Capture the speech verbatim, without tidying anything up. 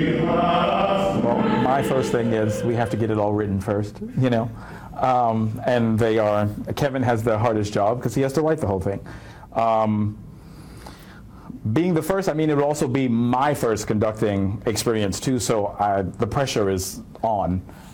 Well, my first thing is we have to get it all written first, you know. Um, and they are, Kevin has the hardest job because he has to write the whole thing. Um, being the first, I mean, it would also be my first conducting experience too, so I, the pressure is on.